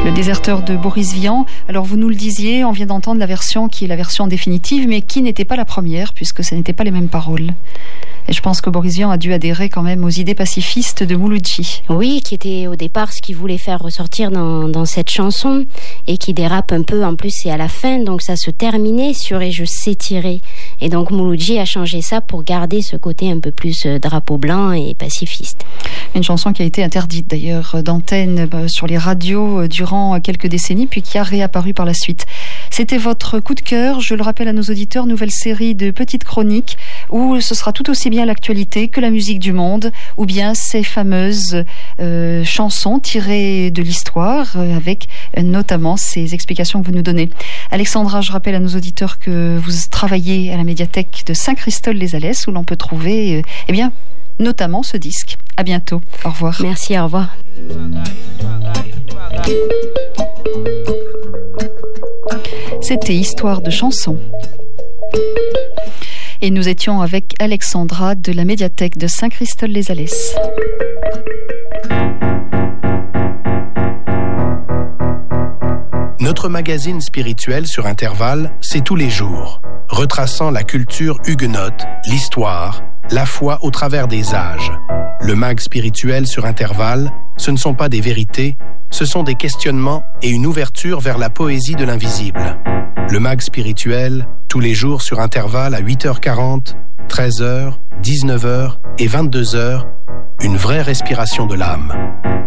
Le déserteur de Boris Vian. Alors vous nous le disiez, on vient d'entendre la version qui est la version définitive, mais qui n'était pas la première, puisque ce n'étaient pas les mêmes paroles. Et je pense que Boris Vian a dû adhérer quand même aux idées pacifistes de Mouloudji. Oui, qui était au départ ce qu'il voulait faire ressortir dans cette chanson, et qui dérape un peu, en plus c'est à la fin, donc ça se terminait sur « et je sais tirer ». Et donc Mouloudji a changé ça pour garder ce côté un peu plus drapeau blanc et pacifiste. Une chanson qui a été interdite d'ailleurs d'antenne sur les radios durant quelques décennies, puis qui a réapparu par la suite. C'était votre coup de cœur, je le rappelle à nos auditeurs, nouvelle série de petites chroniques où ce sera tout aussi bien l'actualité que la musique du monde, ou bien ces fameuses chansons tirées de l'histoire, avec notamment ces explications que vous nous donnez. Alexandra, je rappelle à nos auditeurs que vous travaillez à la médiathèque de Saint-Christol-les-Alès, où l'on peut trouver notamment ce disque. À bientôt. Au revoir. Merci, au revoir. C'était Histoire de chansons. Et nous étions avec Alexandra de la médiathèque de Saint-Christol-les-Alès. Notre magazine spirituel sur Intervalle, c'est tous les jours, retraçant la culture huguenote, l'histoire, la foi au travers des âges. Le mag spirituel sur Intervalle, ce ne sont pas des vérités, ce sont des questionnements et une ouverture vers la poésie de l'invisible. Le mag spirituel, tous les jours sur Intervalle à 8h40, 13h, 19h et 22h, une vraie respiration de l'âme.